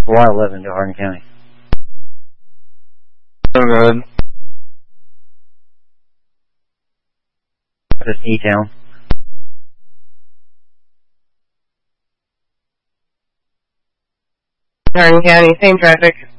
Y11 to Hardin County. So good. Just E-Town. Hardin County, same traffic.